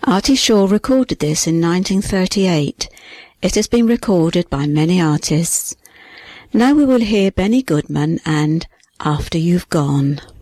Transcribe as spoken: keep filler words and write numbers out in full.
Artie Shaw recorded this in nineteen thirty-eight. It has been recorded by many artists. Now we will hear Benny Goodman and After You've Gone.